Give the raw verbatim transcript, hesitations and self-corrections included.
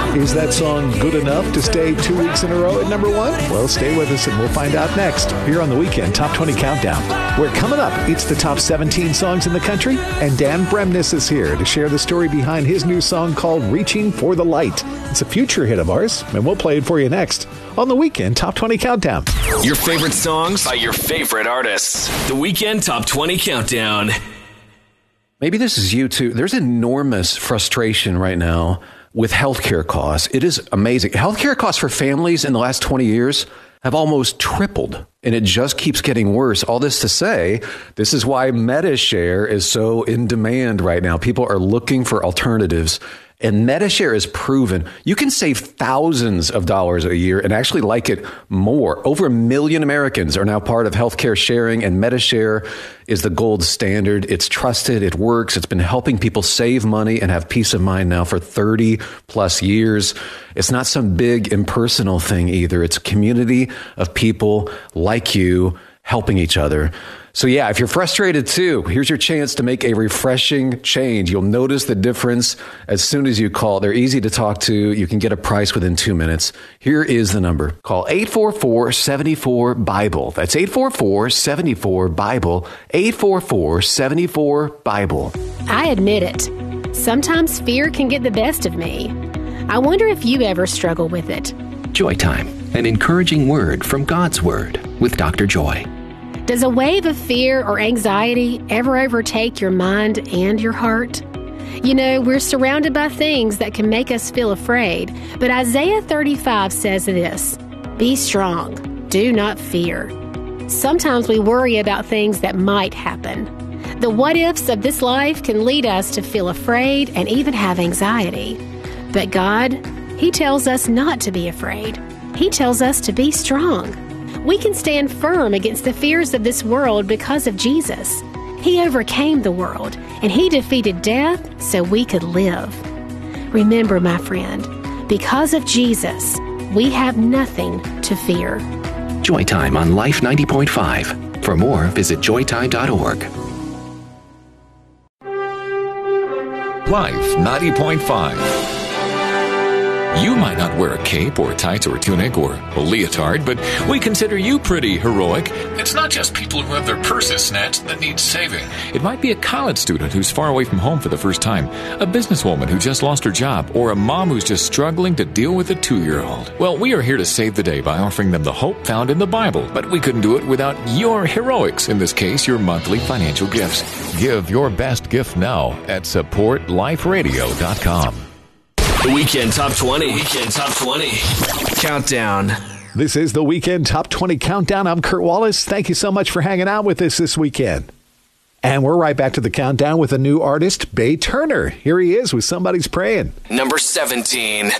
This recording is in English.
Is that song good enough to stay two weeks in a row at number one? Well, stay with us and we'll find out next here on the Weekend Top twenty Countdown. Where coming up, it's the top seventeen songs in the country, and Dan Bremnes is here to share the story behind his new song called Reaching for the Light. It's a future hit of ours, and we'll play it for you next on the Weekend Top twenty Countdown. Your favorite songs by your favorite artists. The Weekend Top twenty Countdown. Maybe this is you too. There's enormous frustration right now with healthcare costs. It is amazing. Healthcare costs for families in the last twenty years have almost tripled, and it just keeps getting worse. All this to say, this is why MediShare is so in demand right now. People are looking for alternatives. And MediShare is proven you can save thousands of dollars a year and actually like it more. Over a million Americans are now part of healthcare sharing, and MediShare is the gold standard. It's trusted. It works. It's been helping people save money and have peace of mind now for thirty plus years. It's not some big impersonal thing either. It's a community of people like you helping each other. So yeah, if you're frustrated too, here's your chance to make a refreshing change. You'll notice the difference as soon as you call. They're easy to talk to. You can get a price within two minutes. Here is the number. Call eight four four, seven four, BIBLE. That's eight four four, seven four, BIBLE. eight four four, seven four, BIBLE. I admit it. Sometimes fear can get the best of me. I wonder if you ever struggle with it. Joy Time, an encouraging word from God's Word with Doctor Joy. Does a wave of fear or anxiety ever overtake your mind and your heart? You know, we're surrounded by things that can make us feel afraid, but Isaiah thirty-five says this, "Be strong, do not fear." Sometimes we worry about things that might happen. The what-ifs of this life can lead us to feel afraid and even have anxiety. But God, He tells us not to be afraid. He tells us to be strong. We can stand firm against the fears of this world because of Jesus. He overcame the world, and He defeated death so we could live. Remember, my friend, because of Jesus, we have nothing to fear. Joy Time on Life ninety point five. For more, visit joy time dot org. Life ninety point five. You might not wear a cape or tights or a tunic or a leotard, but we consider you pretty heroic. It's not just people who have their purses snatched that need saving. It might be a college student who's far away from home for the first time, a businesswoman who just lost her job, or a mom who's just struggling to deal with a two-year-old. Well, we are here to save the day by offering them the hope found in the Bible, but we couldn't do it without your heroics, in this case, your monthly financial gifts. Give your best gift now at support life radio dot com. The Weekend Top twenty. Weekend Top twenty. Countdown. This is the Weekend Top twenty Countdown. I'm Kurt Wallace. Thank you so much for hanging out with us this weekend. And we're right back to the countdown with a new artist, Bay Turner. Here he is with Somebody's Praying. Number seventeen.